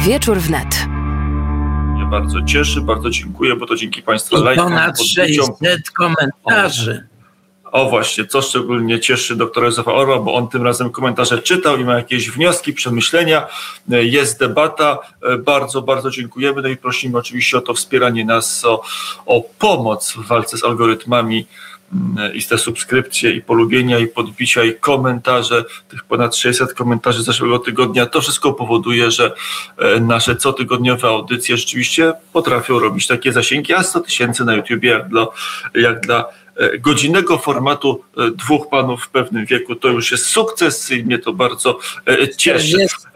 Wieczór wnet. Mnie bardzo cieszy, bardzo dziękuję, bo to dzięki Państwa lajkom. Ponad 600 komentarzy. O właśnie, co szczególnie cieszy doktora Józefa Orła, bo on tym razem komentarze czytał i ma jakieś wnioski, przemyślenia. Jest debata. Bardzo, bardzo dziękujemy. No i prosimy oczywiście o to wspieranie nas, o pomoc w walce z algorytmami i te subskrypcje, i polubienia, i podbicia, i komentarze. Tych ponad 600 komentarzy z zeszłego tygodnia. To wszystko powoduje, że nasze cotygodniowe audycje rzeczywiście potrafią robić takie zasięgi, a 100 000 na YouTubie jak dla godzinnego formatu dwóch panów w pewnym wieku to już jest sukces i mnie to bardzo cieszy.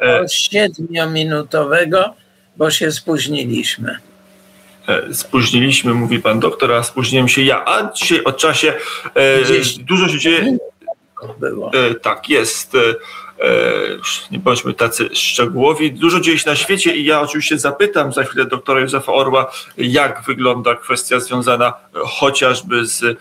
7-minutowego, bo się spóźniliśmy. Spóźniliśmy, mówi pan doktor, a spóźniłem się ja. A dzisiaj o czasie dużo się dzieje. Tak, jest. Nie bądźmy tacy szczegółowi. Dużo dzieje się na świecie i ja oczywiście zapytam za chwilę doktora Józefa Orła, jak wygląda kwestia związana chociażby z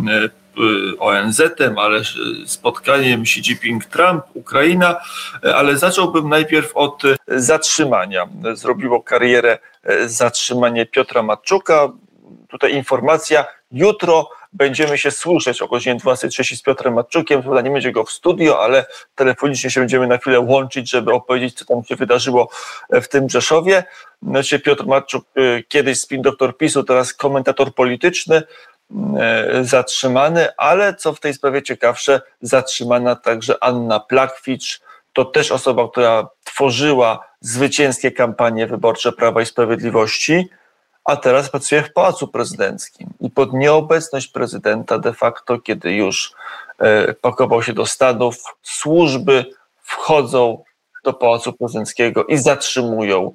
ONZ-em, ale spotkaniem Xi Jinping-Trump, Ukraina, ale zacząłbym najpierw od zatrzymania. Zrobiło karierę zatrzymanie Piotra Matczuka. Tutaj informacja, jutro będziemy się słyszeć o godzinie 12:30 z Piotrem Matczukiem. Chyba nie będzie go w studio, ale telefonicznie się będziemy na chwilę łączyć, żeby opowiedzieć, co tam się wydarzyło w tym Rzeszowie. Znaczy Piotr Matczuk, kiedyś spin doktor PiS-u, teraz komentator polityczny, zatrzymany, ale co w tej sprawie ciekawsze, zatrzymana także Anna Plakwicz. To też osoba, która tworzyła zwycięskie kampanie wyborcze Prawa i Sprawiedliwości, a teraz pracuje w Pałacu Prezydenckim. I pod nieobecność prezydenta de facto, kiedy już pakował się do Stanów, służby wchodzą do Pałacu Prezydenckiego i zatrzymują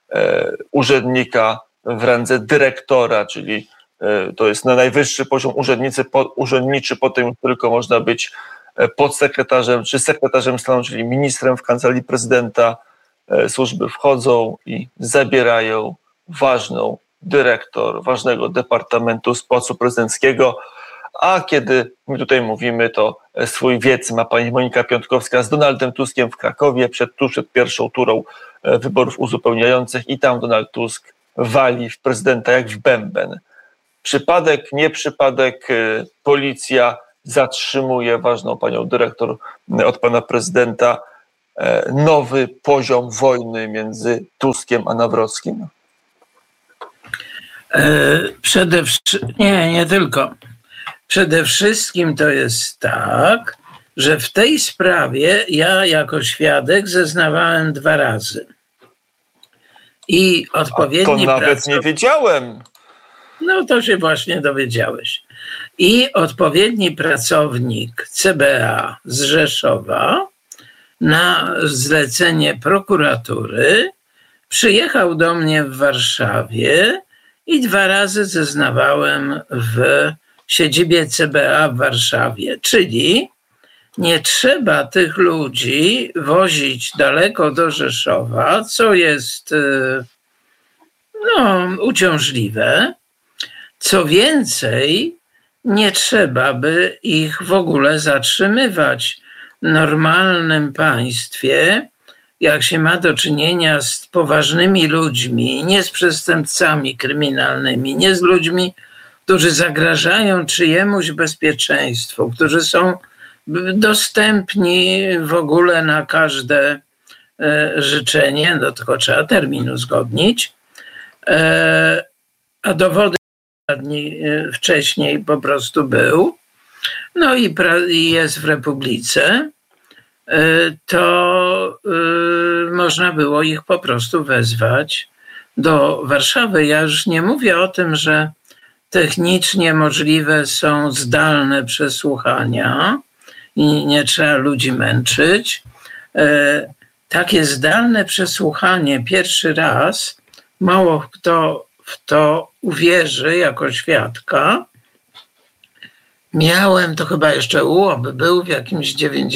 urzędnika w randze dyrektora, czyli to jest na najwyższy poziom urzędniczy, potem już tylko można być podsekretarzem czy sekretarzem stanu, czyli ministrem w kancelarii prezydenta. Służby wchodzą i zabierają dyrektor ważnego departamentu z Pałacu Prezydenckiego, a kiedy my tutaj mówimy, to swój wiec ma pani Monika Piątkowska z Donaldem Tuskiem w Krakowie tuż przed pierwszą turą wyborów uzupełniających i tam Donald Tusk wali w prezydenta jak w bęben. Przypadek, nie przypadek, policja zatrzymuje ważną panią dyrektor od pana prezydenta. Nowy poziom wojny między Tuskiem a Nawrockim? Nie tylko. Przede wszystkim to jest tak, że w tej sprawie ja jako świadek zeznawałem 2 razy. I odpowiedni to nawet nie wiedziałem. No to się właśnie dowiedziałeś. I odpowiedni pracownik CBA z Rzeszowa na zlecenie prokuratury przyjechał do mnie w Warszawie i 2 razy zeznawałem w siedzibie CBA w Warszawie. Czyli nie trzeba tych ludzi wozić daleko do Rzeszowa, co jest uciążliwe. Co więcej, nie trzeba by ich w ogóle zatrzymywać. W normalnym państwie, jak się ma do czynienia z poważnymi ludźmi, nie z przestępcami kryminalnymi, nie z ludźmi, którzy zagrażają czyjemuś bezpieczeństwu, którzy są dostępni w ogóle na każde życzenie, no tylko trzeba termin uzgodnić, a dowody dni wcześniej po prostu był, no i jest w Republice, to można było ich po prostu wezwać do Warszawy. Ja już nie mówię o tym, że technicznie możliwe są zdalne przesłuchania i nie trzeba ludzi męczyć. Takie zdalne przesłuchanie pierwszy raz, mało kto w to uwierzy jako świadka. Miałem, to chyba jeszcze UOB był w jakimś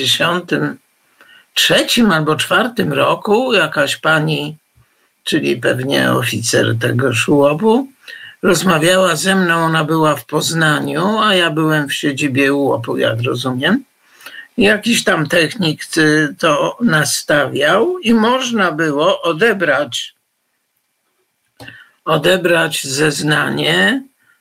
93 albo 4 roku, jakaś pani, czyli pewnie oficer tegoż UOB-u, rozmawiała ze mną, ona była w Poznaniu, a ja byłem w siedzibie UOB-u, jak rozumiem. Jakiś tam technik to nastawiał i można było odebrać zeznanie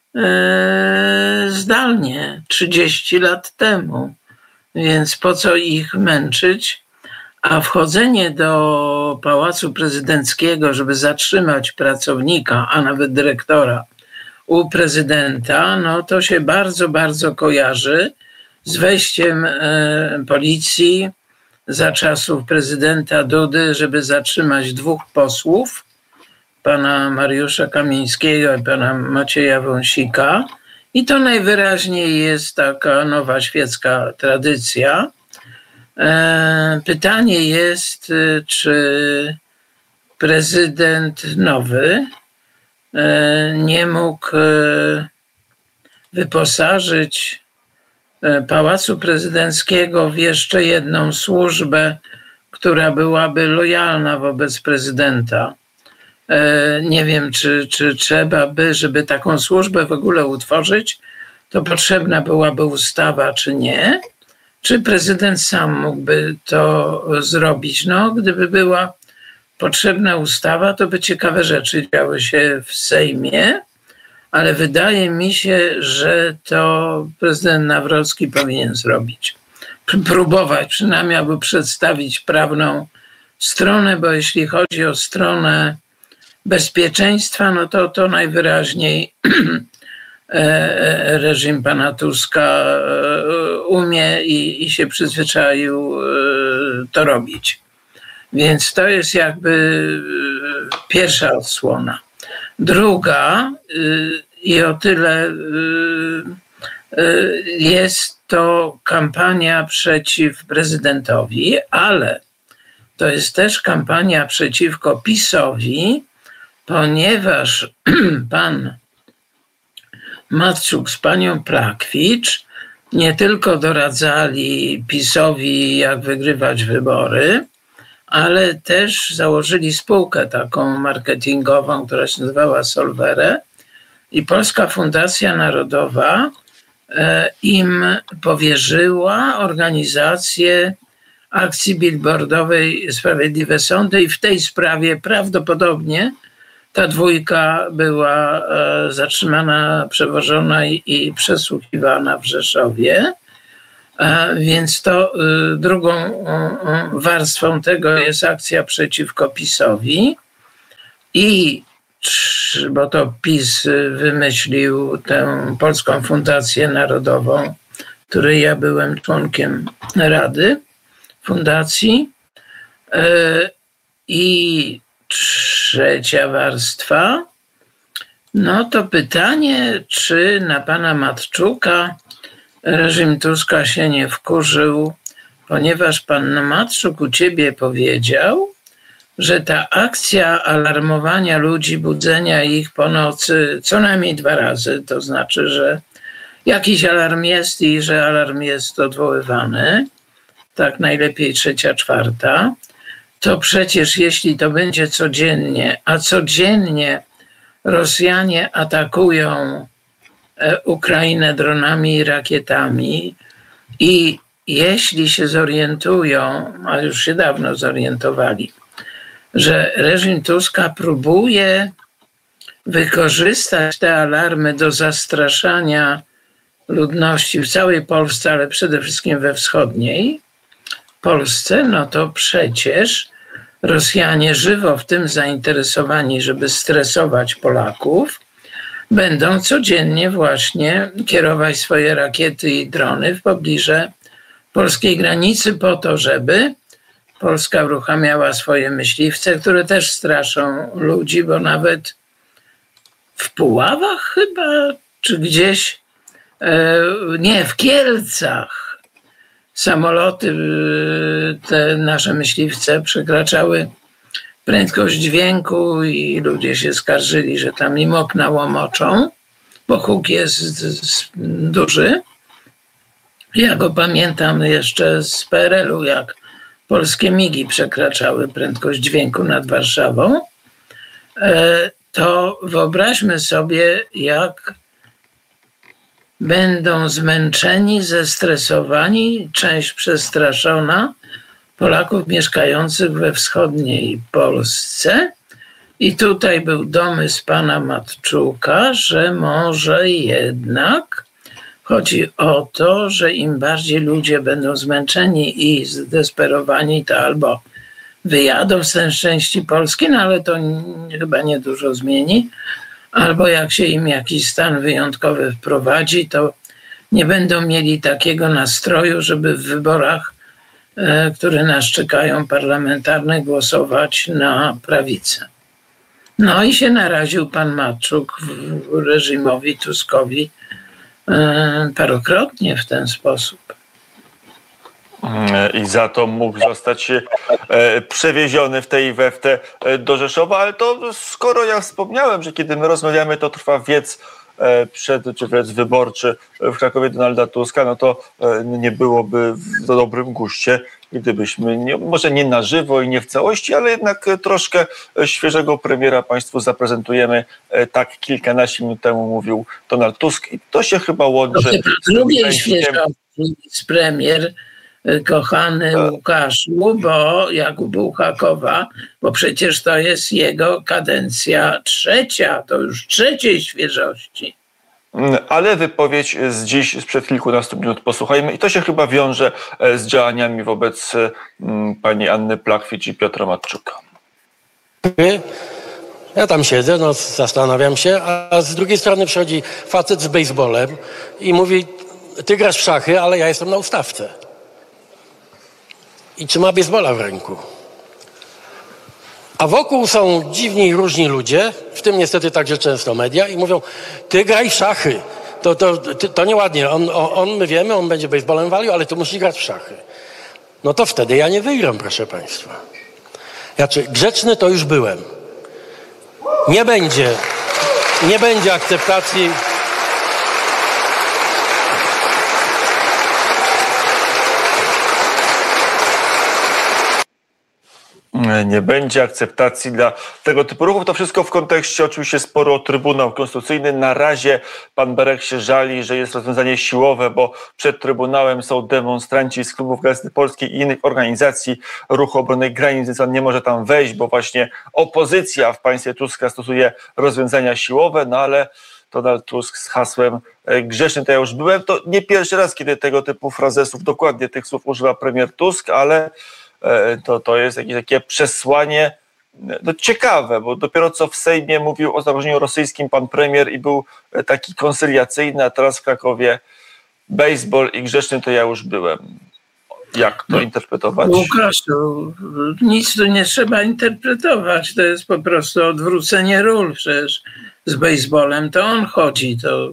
zdalnie 30 lat temu. Więc po co ich męczyć? A wchodzenie do Pałacu Prezydenckiego, żeby zatrzymać pracownika, a nawet dyrektora u prezydenta, no to się bardzo, bardzo kojarzy z wejściem policji za czasów prezydenta Dudy, żeby zatrzymać 2 posłów, pana Mariusza Kamińskiego i pana Macieja Wąsika. I to najwyraźniej jest taka nowa świecka tradycja. Pytanie jest, czy prezydent nowy nie mógł wyposażyć Pałacu Prezydenckiego w jeszcze jedną służbę, która byłaby lojalna wobec prezydenta. Nie wiem, czy trzeba by, żeby taką służbę w ogóle utworzyć, to potrzebna byłaby ustawa, czy nie? Czy prezydent sam mógłby to zrobić? No, gdyby była potrzebna ustawa, to by ciekawe rzeczy działy się w Sejmie, ale wydaje mi się, że to prezydent Nawrocki powinien zrobić. Próbować przynajmniej, aby przedstawić prawną stronę, bo jeśli chodzi o stronę bezpieczeństwa, no to najwyraźniej reżim pana Tuska umie i się przyzwyczaił to robić. Więc to jest jakby pierwsza odsłona. Druga i o tyle jest to kampania przeciw prezydentowi, ale to jest też kampania przeciwko PiS-owi, ponieważ pan Matczuk z panią Prakwicz nie tylko doradzali PiS-owi, jak wygrywać wybory, ale też założyli spółkę taką marketingową, która się nazywała Solvere, i Polska Fundacja Narodowa im powierzyła organizację akcji billboardowej Sprawiedliwe Sądy i w tej sprawie prawdopodobnie ta 2 była zatrzymana, przewożona i przesłuchiwana w Rzeszowie. Więc to drugą warstwą tego jest akcja przeciwko PiS-owi. Bo to PiS wymyślił tę Polską Fundację Narodową, której ja byłem członkiem Rady Fundacji. I trzecia warstwa, no to pytanie, czy na pana Matczuka reżim Tuska się nie wkurzył, ponieważ pan Matczuk u ciebie powiedział, że ta akcja alarmowania ludzi, budzenia ich po nocy co najmniej 2 razy, to znaczy, że jakiś alarm jest i że alarm jest odwoływany, tak najlepiej 3., 4., to przecież jeśli to będzie codziennie, a codziennie Rosjanie atakują Ukrainę dronami i rakietami i jeśli się zorientują, a już się dawno zorientowali, że reżim Tuska próbuje wykorzystać te alarmy do zastraszania ludności w całej Polsce, ale przede wszystkim we wschodniej Polsce, no to przecież Rosjanie żywo w tym zainteresowani, żeby stresować Polaków, będą codziennie właśnie kierować swoje rakiety i drony w pobliżu polskiej granicy po to, żeby Polska uruchamiała swoje myśliwce, które też straszą ludzi, bo nawet w Puławach chyba, czy gdzieś, nie, w Kielcach samoloty, te nasze myśliwce przekraczały prędkość dźwięku i ludzie się skarżyli, że tam im okna łomoczą, bo huk jest duży. Ja go pamiętam jeszcze z PRL-u, jak polskie migi przekraczały prędkość dźwięku nad Warszawą. To wyobraźmy sobie, jak będą zmęczeni, zestresowani, część przestraszona Polaków mieszkających we wschodniej Polsce. I tutaj był domysł pana Matczuka, że może jednak chodzi o to, że im bardziej ludzie będą zmęczeni i zdesperowani, to albo wyjadą z tej części Polski, no ale to chyba niedużo zmieni, albo jak się im jakiś stan wyjątkowy wprowadzi, to nie będą mieli takiego nastroju, żeby w wyborach, które nas czekają, parlamentarnych, głosować na prawicę. No i się naraził pan Matczuk reżimowi Tuskowi parokrotnie w ten sposób. I za to mógł zostać przewieziony w tej we w te do Rzeszowa, ale to skoro ja wspomniałem, że kiedy my rozmawiamy, to trwa wiec wiec wyborczy w Krakowie Donalda Tuska, no to nie byłoby w dobrym guście, gdybyśmy, może nie na żywo i nie w całości, ale jednak troszkę świeżego premiera Państwu zaprezentujemy. Tak kilkanaście minut temu mówił Donald Tusk i to się chyba łączy z drugiej świeżości z premier, kochany Łukaszu, bo Jakub Bułhakowa, bo przecież to jest jego kadencja trzecia, to już trzeciej świeżości. Ale wypowiedź z dziś, sprzed kilkunastu minut posłuchajmy i to się chyba wiąże z działaniami wobec pani Anny Plachwicz i Piotra Matczuka. Ja tam siedzę, no zastanawiam się, a z drugiej strony przychodzi facet z baseballem i mówi: ty grasz w szachy, ale ja jestem na ustawce. I trzyma baseballa w ręku. A wokół są dziwni i różni ludzie, w tym niestety także często media, i mówią: ty graj w szachy. To nieładnie. My wiemy, on będzie baseballem walił, ale tu musi grać w szachy. No to wtedy ja nie wygram, proszę państwa. Znaczy, grzeczny to już byłem. Nie będzie akceptacji. Nie będzie akceptacji dla tego typu ruchów. To wszystko w kontekście oczywiście sporu o Trybunał Konstytucyjny. Na razie pan Berek się żali, że jest rozwiązanie siłowe, bo przed Trybunałem są demonstranci z klubów Gazety Polskiej i innych organizacji Ruchu Obrony Granic, więc on nie może tam wejść, bo właśnie opozycja w państwie Tuska stosuje rozwiązania siłowe, no ale Donald Tusk z hasłem grzeczny to ja już byłem. To nie pierwszy raz, kiedy tego typu frazesów, dokładnie tych słów używa premier Tusk, ale to jest jakieś takie przesłanie ciekawe, bo dopiero co w Sejmie mówił o zagrożeniu rosyjskim pan premier i był taki koncyliacyjny, a teraz w Krakowie baseball i grzeczny to ja już byłem. Jak to interpretować? Łukaszu, nic tu nie trzeba interpretować, to jest po prostu odwrócenie ról. Przecież z baseballem to on chodzi, to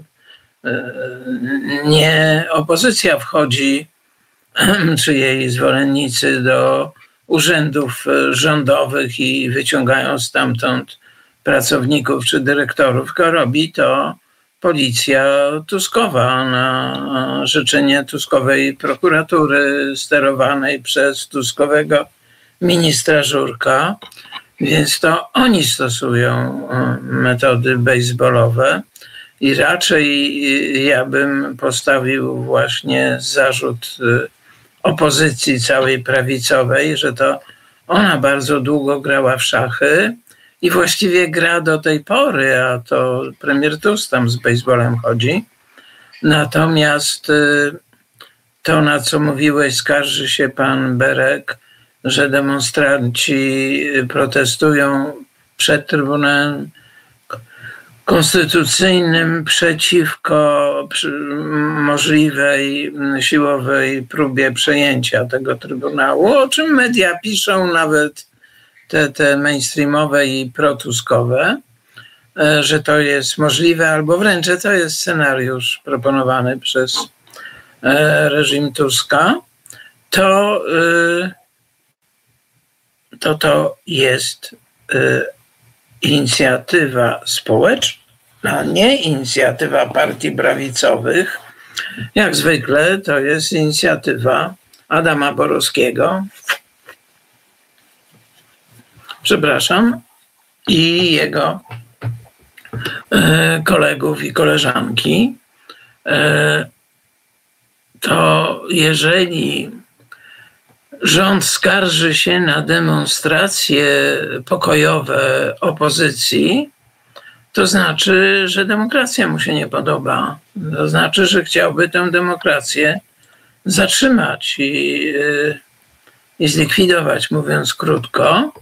nie opozycja wchodzi, czy jej zwolennicy, do urzędów rządowych i wyciągają stamtąd pracowników czy dyrektorów, tylko robi to policja Tuskowa na życzenie Tuskowej prokuratury sterowanej przez Tuskowego ministra Żurka, więc to oni stosują metody baseballowe i raczej ja bym postawił właśnie zarzut opozycji całej prawicowej, że to ona bardzo długo grała w szachy i właściwie gra do tej pory, a to premier Tusk tam z baseballem chodzi. Natomiast to, na co mówiłeś, skarży się pan Berek, że demonstranci protestują przed Trybunałem Konstytucyjnym przeciwko możliwej siłowej próbie przejęcia tego Trybunału, o czym media piszą, nawet te mainstreamowe i protuskowe, że to jest możliwe, albo wręcz, że to jest scenariusz proponowany przez reżim Tuska, to jest inicjatywa społeczna, nie inicjatywa partii prawicowych. Jak zwykle to jest inicjatywa Adama Borowskiego, i jego kolegów i koleżanki, to jeżeli rząd skarży się na demonstracje pokojowe opozycji, to znaczy, że demokracja mu się nie podoba. To znaczy, że chciałby tę demokrację zatrzymać i zlikwidować, mówiąc krótko.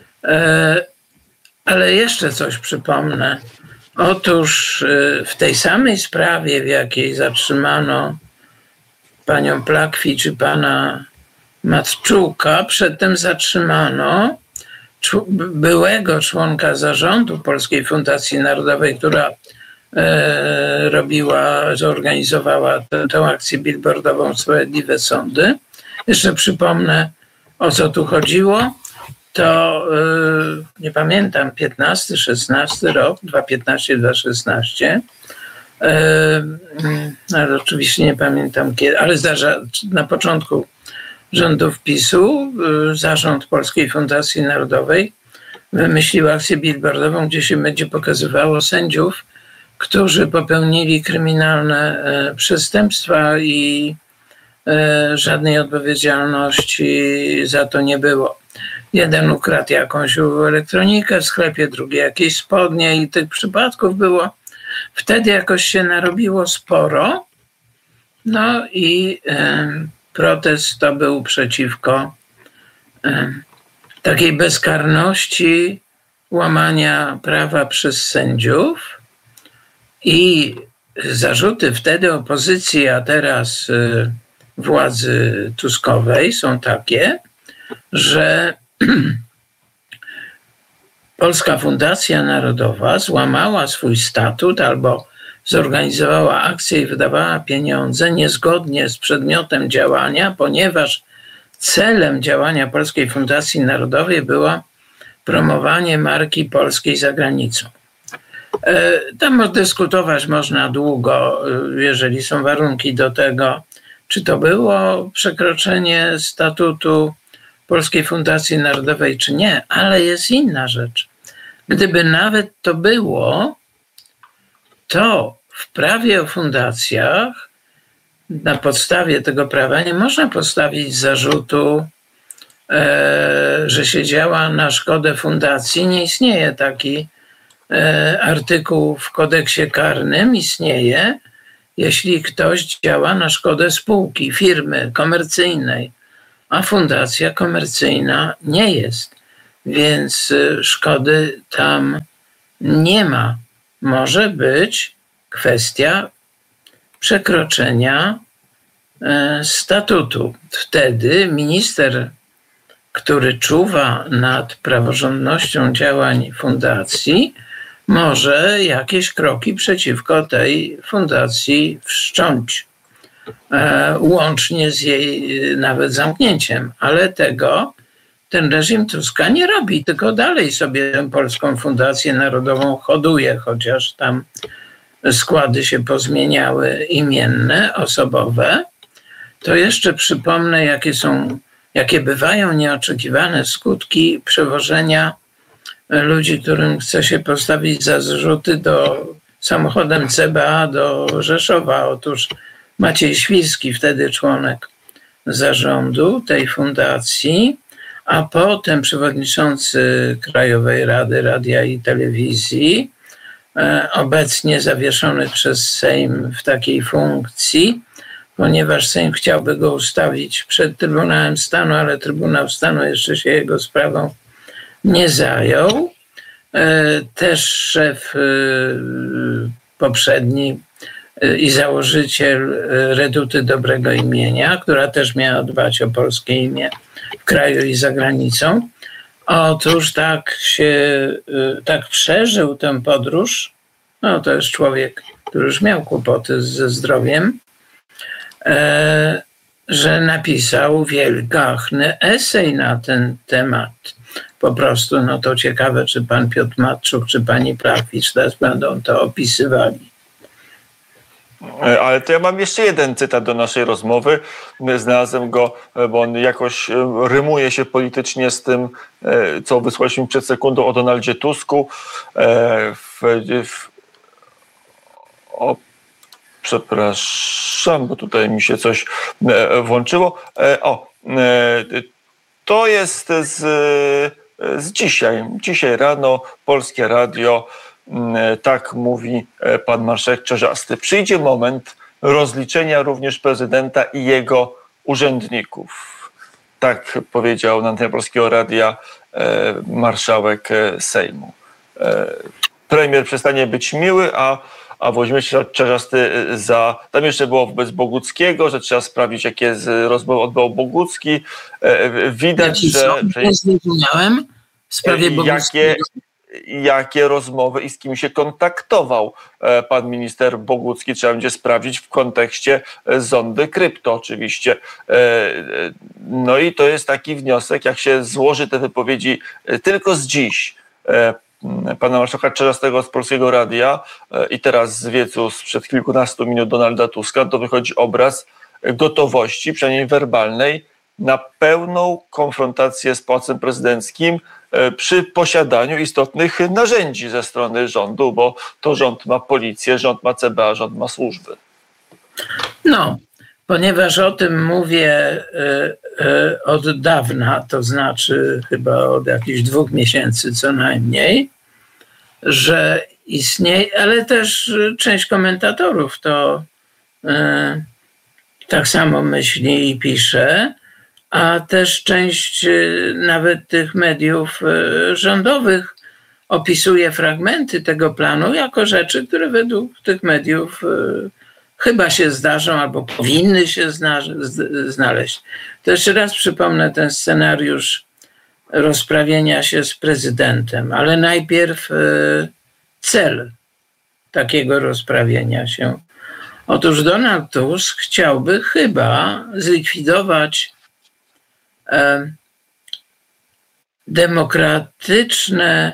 Ale jeszcze coś przypomnę. Otóż w tej samej sprawie, w jakiej zatrzymano panią Plakwi czy pana Matczuka, przedtem zatrzymano byłego członka zarządu Polskiej Fundacji Narodowej, która zorganizowała tę akcję billboardową Sprawiedliwe Sądy. Jeszcze przypomnę, o co tu chodziło. To nie pamiętam, 15, 16 rok, 2015, 2016. Ale oczywiście nie pamiętam kiedy, ale na początku rządów PiS-u zarząd Polskiej Fundacji Narodowej wymyślił akcję billboardową, gdzie się będzie pokazywało sędziów, którzy popełnili kryminalne przestępstwa i żadnej odpowiedzialności za to nie było. Jeden ukradł jakąś elektronikę w sklepie, drugi jakieś spodnie i tych przypadków było. Wtedy jakoś się narobiło sporo. No i protest to był przeciwko takiej bezkarności łamania prawa przez sędziów i zarzuty wtedy opozycji, a teraz władzy Tuskowej są takie, że Polska Fundacja Narodowa złamała swój statut albo zorganizowała akcję i wydawała pieniądze niezgodnie z przedmiotem działania, ponieważ celem działania Polskiej Fundacji Narodowej było promowanie marki polskiej za granicą. Tam dyskutować można długo, jeżeli są warunki do tego, czy to było przekroczenie statutu Polskiej Fundacji Narodowej, czy nie, ale jest inna rzecz. Gdyby nawet to było, to w prawie o fundacjach na podstawie tego prawa nie można postawić zarzutu, że się działa na szkodę fundacji. Nie istnieje taki artykuł w kodeksie karnym. Istnieje, jeśli ktoś działa na szkodę spółki, firmy komercyjnej, a fundacja komercyjna nie jest, więc szkody tam nie ma. Może być kwestia przekroczenia statutu. Wtedy minister, który czuwa nad praworządnością działań fundacji, może jakieś kroki przeciwko tej fundacji wszcząć, łącznie z jej nawet zamknięciem. Ale tego ten reżim Tuska nie robi, tylko dalej sobie tę Polską Fundację Narodową hoduje, chociaż tam składy się pozmieniały imienne, osobowe. To jeszcze przypomnę, jakie bywają nieoczekiwane skutki przewożenia ludzi, którym chce się postawić zarzuty samochodem CBA do Rzeszowa. Otóż Maciej Świrski, wtedy członek zarządu tej fundacji, a potem przewodniczący Krajowej Rady Radia i Telewizji, obecnie zawieszony przez Sejm w takiej funkcji, ponieważ Sejm chciałby go ustawić przed Trybunałem Stanu, ale Trybunał Stanu jeszcze się jego sprawą nie zajął. Też szef poprzedni i założyciel Reduty Dobrego Imienia, która też miała dbać o polskie imię w kraju i za granicą. Otóż tak przeżył tę podróż, no to jest człowiek, który już miał kłopoty ze zdrowiem, że napisał wielgachny esej na ten temat. Po prostu, no to ciekawe, czy pan Piotr Matczuk, czy pani Plachwicz teraz będą to opisywali. Ale to ja mam jeszcze jeden cytat do naszej rozmowy. Znalazłem go, bo on jakoś rymuje się politycznie z tym, co wysłaliśmy przed sekundą o Donaldzie Tusku. Przepraszam, bo tutaj mi się coś włączyło. To jest z dzisiaj. Dzisiaj rano Polskie Radio, tak mówi pan marszałek Czarzasty. Przyjdzie moment rozliczenia również prezydenta i jego urzędników. Tak powiedział na antenie Polskiego Radia marszałek Sejmu. Premier przestanie być miły, a Włodzimierz Czarzasty tam jeszcze było wobec Boguckiego, że trzeba sprawdzić, jakie rozmowy odbył Bogucki. Widać, że nie zrozumiałem w sprawie Boguckiego. Jakie rozmowy i z kim się kontaktował pan minister Bogucki, trzeba będzie sprawdzić w kontekście zondy krypto oczywiście. No i to jest taki wniosek, jak się złoży te wypowiedzi tylko z dziś pana marszałka Czarzastego z Polskiego Radia i teraz z wiecu sprzed kilkunastu minut Donalda Tuska, to wychodzi obraz gotowości, przynajmniej werbalnej, na pełną konfrontację z Pałacem Prezydenckim przy posiadaniu istotnych narzędzi ze strony rządu, bo to rząd ma policję, rząd ma CBA, rząd ma służby. No, ponieważ o tym mówię od dawna, to znaczy chyba od jakichś 2 miesięcy co najmniej, że istnieje, ale też część komentatorów to tak samo myśli i pisze, a też część nawet tych mediów rządowych opisuje fragmenty tego planu jako rzeczy, które według tych mediów chyba się zdarzą albo powinny się znaleźć. To jeszcze raz przypomnę ten scenariusz rozprawienia się z prezydentem, ale najpierw cel takiego rozprawienia się. Otóż Donald Tusk chciałby chyba zlikwidować demokratyczne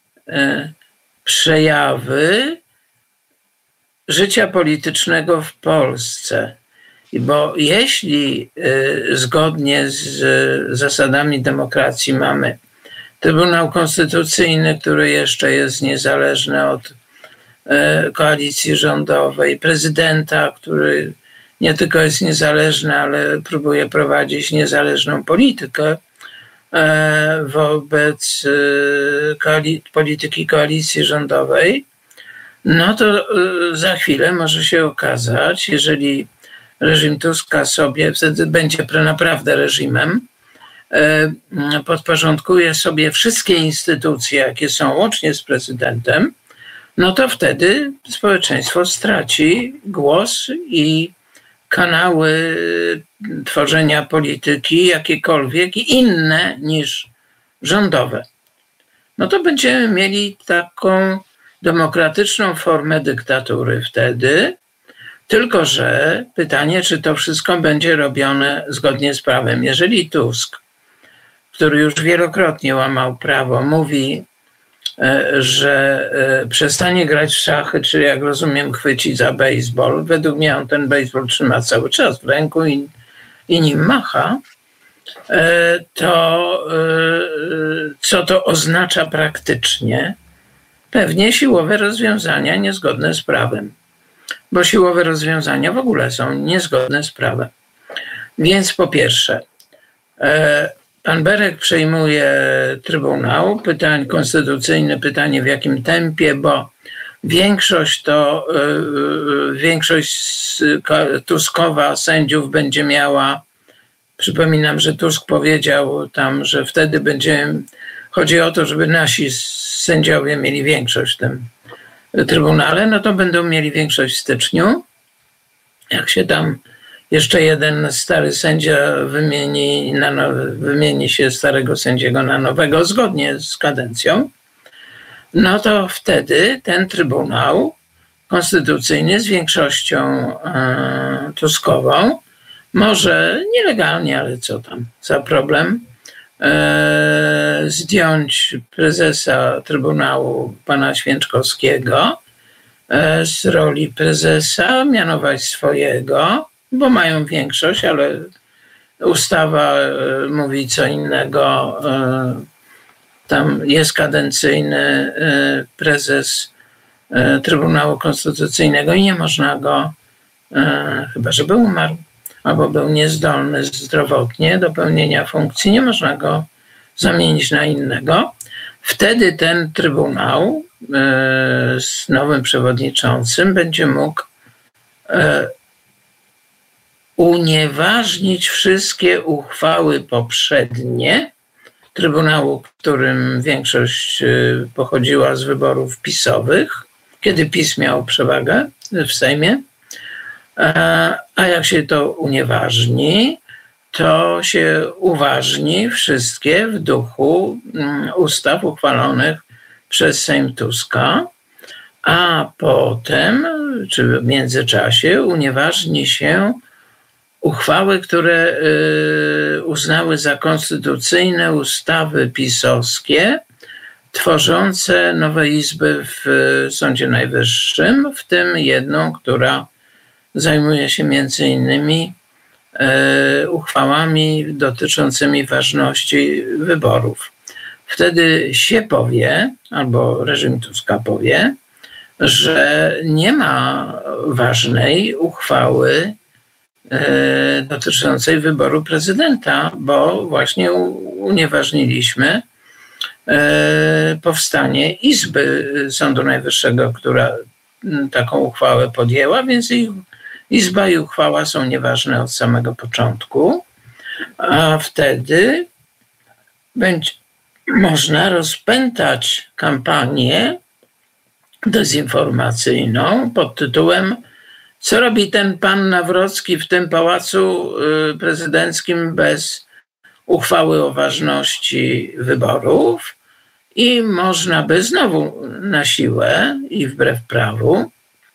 przejawy życia politycznego w Polsce. Bo jeśli zgodnie z zasadami demokracji mamy Trybunał Konstytucyjny, który jeszcze jest niezależny od koalicji rządowej, prezydenta, który nie tylko jest niezależny, ale próbuje prowadzić niezależną politykę wobec polityki koalicji rządowej, no to za chwilę może się okazać, jeżeli reżim Tuska sobie wtedy będzie naprawdę reżimem, podporządkuje sobie wszystkie instytucje, jakie są łącznie z prezydentem, no to wtedy społeczeństwo straci głos i kanały tworzenia polityki, jakiekolwiek inne niż rządowe. No to będziemy mieli taką demokratyczną formę dyktatury wtedy, tylko że pytanie, czy to wszystko będzie robione zgodnie z prawem. Jeżeli Tusk, który już wielokrotnie łamał prawo, mówi, że przestanie grać w szachy, czyli jak rozumiem chwyci za bejsbol, według mnie on ten bejsbol trzyma cały czas w ręku i nim macha, to co to oznacza praktycznie? Pewnie siłowe rozwiązania niezgodne z prawem, bo siłowe rozwiązania w ogóle są niezgodne z prawem. Więc po pierwsze, pan Berek przejmuje Trybunał, konstytucyjne pytanie w jakim tempie, bo większość Tuskowa sędziów będzie miała, przypominam, że Tusk powiedział tam, że wtedy chodzi o to, żeby nasi sędziowie mieli większość w tym Trybunale, no to będą mieli większość w styczniu. Jak się tam jeszcze jeden stary sędzia wymieni się starego sędziego na nowego zgodnie z kadencją, no to wtedy ten Trybunał Konstytucyjny z większością Tuskową może nielegalnie, ale co tam za problem, zdjąć prezesa Trybunału pana Święczkowskiego z roli prezesa, mianować swojego, bo mają większość, ale ustawa mówi co innego. Tam jest kadencyjny prezes Trybunału Konstytucyjnego i nie można go chyba żeby umarł, albo był niezdolny zdrowotnie do pełnienia funkcji, nie można go zamienić na innego. Wtedy ten trybunał z nowym przewodniczącym będzie mógł unieważnić wszystkie uchwały poprzednie Trybunału, którym większość pochodziła z wyborów PiS-owych, kiedy PiS miał przewagę w Sejmie. A jak się to unieważni, to się uważni wszystkie w duchu ustaw uchwalonych przez Sejm Tuska, a potem, czy w międzyczasie, unieważni się uchwały, które uznały za konstytucyjne ustawy pisowskie tworzące nowe izby w Sądzie Najwyższym, w tym jedną, która zajmuje się między innymi uchwałami dotyczącymi ważności wyborów. Wtedy się powie, albo reżim Tuska powie, że nie ma ważnej uchwały dotyczącej wyboru prezydenta, bo właśnie unieważniliśmy powstanie Izby Sądu Najwyższego, która taką uchwałę podjęła, więc Izba i uchwała są nieważne od samego początku, a wtedy będzie można rozpętać kampanię dezinformacyjną pod tytułem "Co robi ten pan Nawrocki w tym pałacu prezydenckim bez uchwały o ważności wyborów?" I można by znowu na siłę i wbrew prawu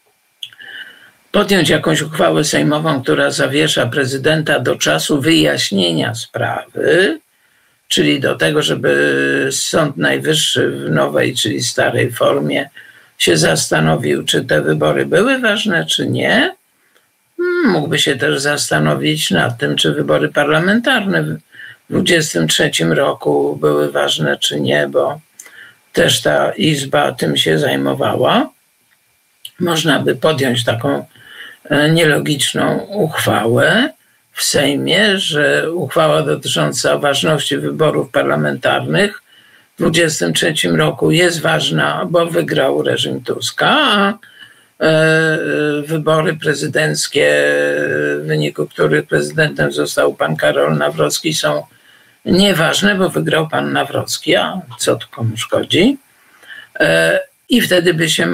podjąć jakąś uchwałę sejmową, która zawiesza prezydenta do czasu wyjaśnienia sprawy, czyli do tego, żeby Sąd Najwyższy w nowej, czyli starej formie się zastanowił, czy te wybory były ważne, czy nie. Mógłby się też zastanowić nad tym, czy wybory parlamentarne w 2023 roku były ważne, czy nie, bo też ta Izba tym się zajmowała. Można by podjąć taką nielogiczną uchwałę w Sejmie, że uchwała dotycząca ważności wyborów parlamentarnych w 2023 roku jest ważna, bo wygrał reżim Tuska, a wybory prezydenckie, w wyniku których prezydentem został pan Karol Nawrocki, są nieważne, bo wygrał pan Nawrocki, a co to komu szkodzi? I wtedy by się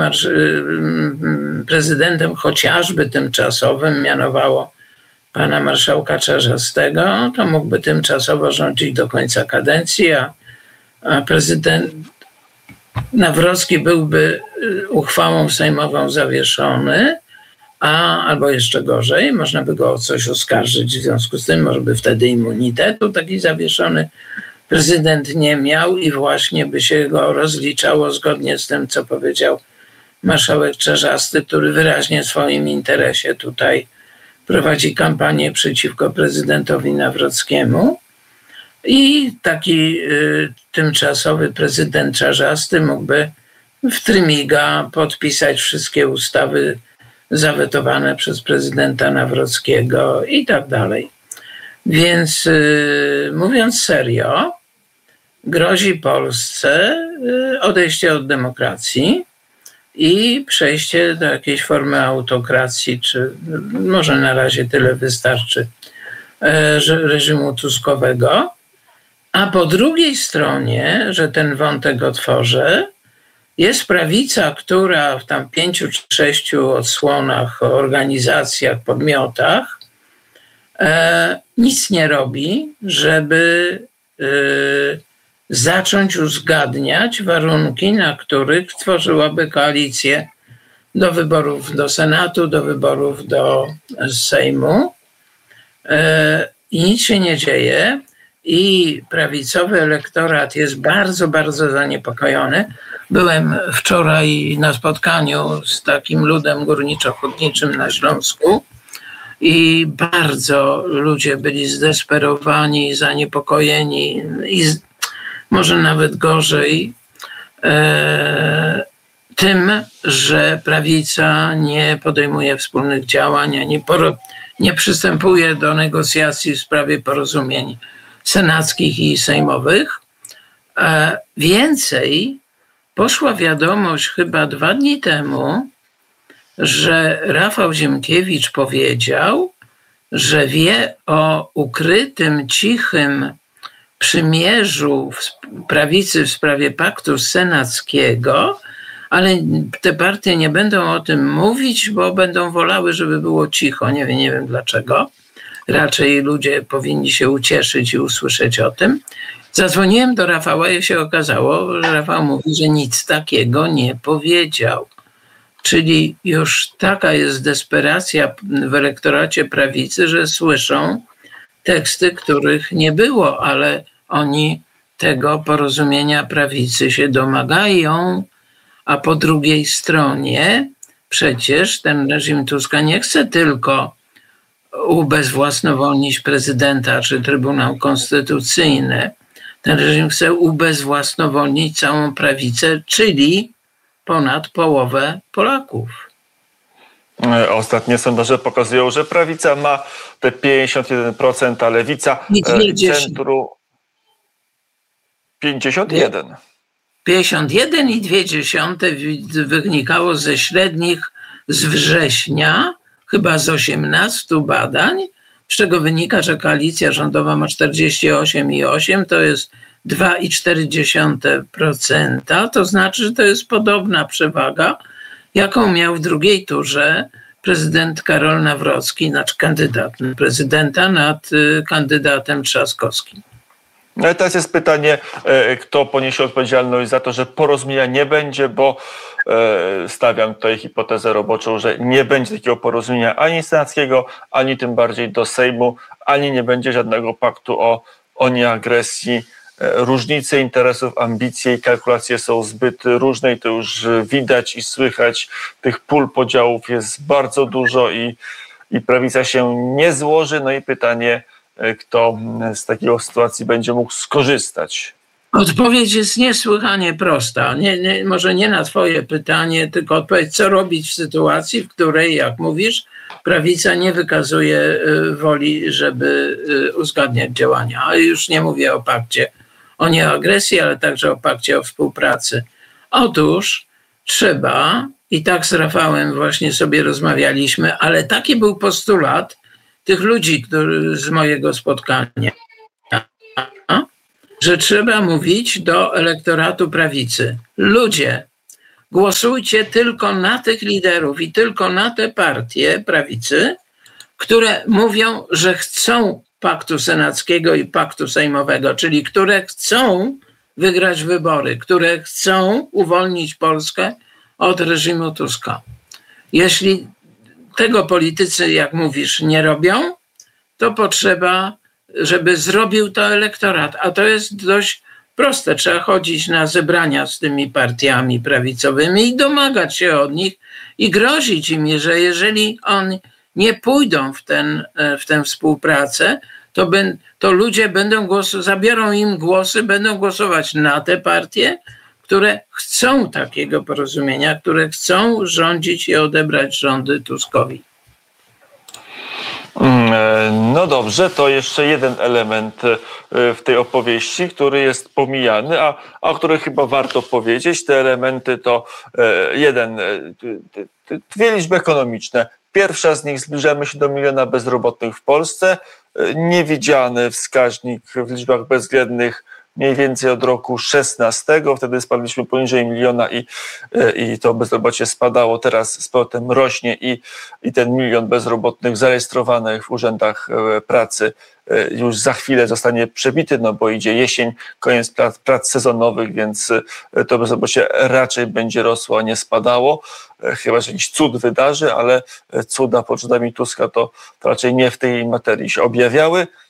prezydentem chociażby tymczasowym mianowało pana marszałka Czarzastego, to mógłby tymczasowo rządzić do końca kadencji, a prezydent Nawrocki byłby uchwałą sejmową zawieszony, albo jeszcze gorzej, można by go o coś oskarżyć, w związku z tym może by wtedy immunitetu taki zawieszony prezydent nie miał i właśnie by się go rozliczało zgodnie z tym, co powiedział marszałek Czarzasty, który wyraźnie w swoim interesie tutaj prowadzi kampanię przeciwko prezydentowi Nawrockiemu. I taki tymczasowy prezydent Czarzasty mógłby w trymiga podpisać wszystkie ustawy zawetowane przez prezydenta Nawrockiego i tak dalej. Więc mówiąc serio, grozi Polsce odejście od demokracji i przejście do jakiejś formy autokracji, czy może na razie tyle wystarczy, reżimu tuskowego. A po drugiej stronie, że ten wątek otworzę, jest prawica, która w tam 5 czy 6 odsłonach, organizacjach, podmiotach nic nie robi, żeby zacząć uzgadniać warunki, na których tworzyłaby koalicję do wyborów do Senatu, do wyborów do Sejmu. I nic się nie dzieje. I prawicowy elektorat jest bardzo, bardzo zaniepokojony. Byłem wczoraj na spotkaniu z takim ludem górniczo-hutniczym na Śląsku i bardzo ludzie byli zdesperowani, zaniepokojeni i może nawet gorzej tym, że prawica nie podejmuje wspólnych działań, nie przystępuje do negocjacji w sprawie porozumień senackich i sejmowych. Więcej, poszła wiadomość chyba 2 dni temu, że Rafał Ziemkiewicz powiedział, że wie o ukrytym, cichym przymierzu prawicy w sprawie paktu senackiego, ale te partie nie będą o tym mówić, bo będą wolały, żeby było cicho. Nie wiem dlaczego. Raczej ludzie powinni się ucieszyć i usłyszeć o tym. Zadzwoniłem do Rafała i się okazało, że Rafał mówi, że nic takiego nie powiedział. Czyli już taka jest desperacja w elektoracie prawicy, że słyszą teksty, których nie było, ale oni tego porozumienia prawicy się domagają, a po drugiej stronie przecież ten reżim Tuska nie chce tylko ubezwłasnowolnić prezydenta czy Trybunał Konstytucyjny. Ten reżim chce ubezwłasnowolnić całą prawicę, czyli ponad połowę Polaków. Ostatnie sondaże pokazują, że prawica ma te 51%, a lewica centrum 51. 51,2 wynikało ze średnich z września, chyba z 18 badań, z czego wynika, że koalicja rządowa ma 48,8, to jest 2,4%. To znaczy, że to jest podobna przewaga, jaką miał w drugiej turze prezydent Karol Nawrocki, znaczy kandydat prezydenta nad kandydatem Trzaskowskim. No i teraz jest pytanie, kto poniesie odpowiedzialność za to, że porozumienia nie będzie, bo stawiam tutaj hipotezę roboczą, że nie będzie takiego porozumienia ani senackiego, ani tym bardziej do Sejmu, ani nie będzie żadnego paktu o nieagresji. Różnice interesów, ambicje i kalkulacje są zbyt różne i to już widać i słychać. Tych pól podziałów jest bardzo dużo i prawica się nie złoży. No i pytanie, kto z takiej sytuacji będzie mógł skorzystać? Odpowiedź jest niesłychanie prosta. Może nie na twoje pytanie, tylko odpowiedź, co robić w sytuacji, w której, jak mówisz, prawica nie wykazuje woli, żeby uzgadniać działania. A już nie mówię o pakcie o nieagresji, ale także o pakcie o współpracy. Otóż trzeba, i tak z Rafałem właśnie sobie rozmawialiśmy, ale taki był postulat tych ludzi z mojego spotkania, że trzeba mówić do elektoratu prawicy. Ludzie, głosujcie tylko na tych liderów i tylko na te partie prawicy, które mówią, że chcą paktu senackiego i paktu sejmowego, czyli które chcą wygrać wybory, które chcą uwolnić Polskę od reżimu Tuska. Jeśli tego politycy, jak mówisz, nie robią, to potrzeba, żeby zrobił to elektorat. A to jest dość proste. Trzeba chodzić na zebrania z tymi partiami prawicowymi i domagać się od nich i grozić im, że jeżeli oni nie pójdą w tę współpracę, to ludzie zabiorą im głosy, będą głosować na te partie, które chcą takiego porozumienia, które chcą rządzić i odebrać rządy Tuskowi. No dobrze, to jeszcze jeden element w tej opowieści, który jest pomijany, a o którym chyba warto powiedzieć. Te elementy to dwie liczby ekonomiczne. Pierwsza z nich, zbliżamy się do 1 miliona bezrobotnych w Polsce. Niewidziany wskaźnik w liczbach bezwzględnych mniej więcej od roku 16. Wtedy spadliśmy poniżej 1 miliona i to bezrobocie spadało. Teraz z powrotem rośnie i ten 1 milion bezrobotnych zarejestrowanych w urzędach pracy już za chwilę zostanie przebity, no bo idzie jesień, koniec prac sezonowych, więc to bezrobocie raczej będzie rosło, a nie spadało. Chyba, że jakiś cud wydarzy, ale cuda pod rządami Tuska to raczej nie w tej materii się objawiały.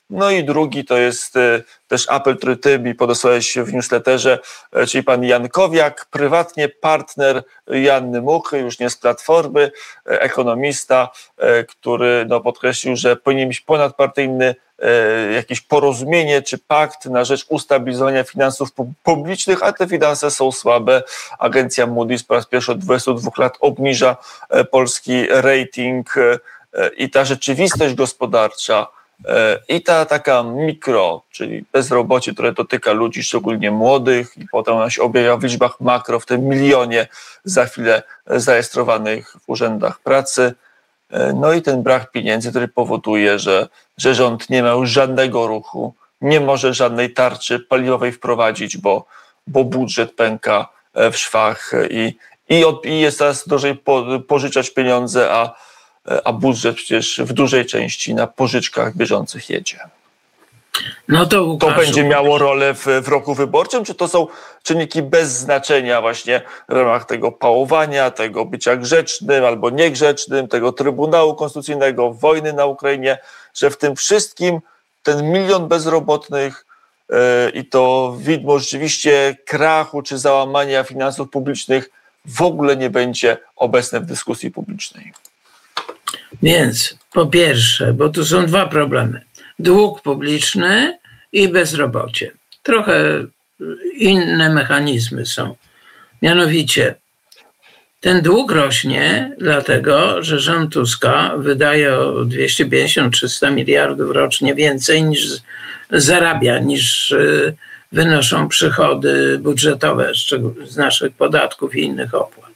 No i drugi to jest też apel, który ty mi podesłałeś w newsletterze, czyli pan Jankowiak, prywatnie partner Joanny Muchy, już nie z Platformy, ekonomista, który podkreślił, że powinien być ponadpartyjny jakieś porozumienie czy pakt na rzecz ustabilizowania finansów publicznych, a te finanse są słabe. Agencja Moody's po raz pierwszy od 22 lat obniża polski rating i ta rzeczywistość gospodarcza i ta taka mikro, czyli bezrobocie, które dotyka ludzi, szczególnie młodych, i potem ona się objawia w liczbach makro, w tym milionie za chwilę zarejestrowanych w urzędach pracy. No i ten brak pieniędzy, który powoduje, że rząd nie ma już żadnego ruchu, nie może żadnej tarczy paliwowej wprowadzić, bo budżet pęka w szwach i jest coraz drożej pożyczać pieniądze, a budżet przecież w dużej części na pożyczkach bieżących jedzie. No to Łukaszu, To będzie miało rolę w roku wyborczym, czy to są czynniki bez znaczenia właśnie w ramach tego pałowania, tego bycia grzecznym albo niegrzecznym, tego Trybunału Konstytucyjnego, wojny na Ukrainie, że w tym wszystkim ten 1 milion bezrobotnych i to widmo rzeczywiście krachu czy załamania finansów publicznych w ogóle nie będzie obecne w dyskusji publicznej? Więc po pierwsze, bo tu są dwa problemy. Dług publiczny i bezrobocie. Trochę inne mechanizmy są. Mianowicie ten dług rośnie dlatego, że rząd Tuska wydaje o 250-300 miliardów rocznie więcej niż zarabia, niż wynoszą przychody budżetowe z naszych podatków i innych opłat.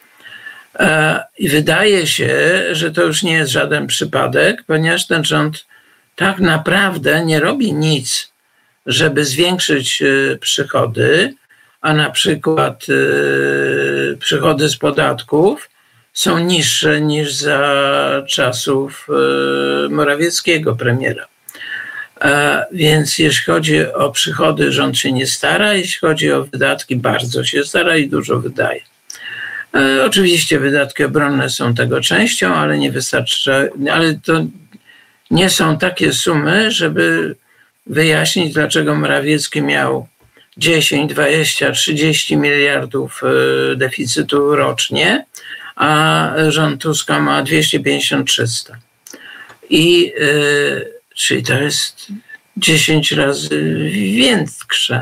I wydaje się, że to już nie jest żaden przypadek, ponieważ ten rząd tak naprawdę nie robi nic, żeby zwiększyć przychody, a na przykład przychody z podatków są niższe niż za czasów Morawieckiego, premiera. Więc jeśli chodzi o przychody, rząd się nie stara, jeśli chodzi o wydatki, bardzo się stara i dużo wydaje. Oczywiście wydatki obronne są tego częścią, ale nie wystarczy, ale to nie są takie sumy, żeby wyjaśnić, dlaczego Morawiecki miał 10, 20, 30 miliardów deficytu rocznie, a rząd Tuska ma 250-300. Czyli to jest 10 razy większe.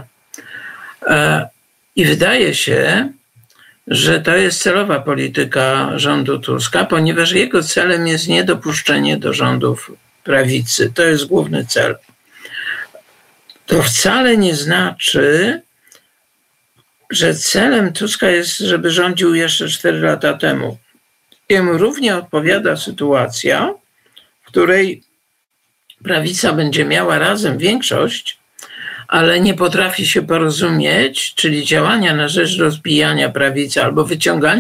I wydaje się, że to jest celowa polityka rządu Tuska, ponieważ jego celem jest niedopuszczenie do rządów prawicy. To jest główny cel. To wcale nie znaczy, że celem Tuska jest, żeby rządził jeszcze 4 lata temu. Jemu równie odpowiada sytuacja, w której prawica będzie miała razem większość, ale nie potrafi się porozumieć, czyli działania na rzecz rozbijania prawicy albo wyciągania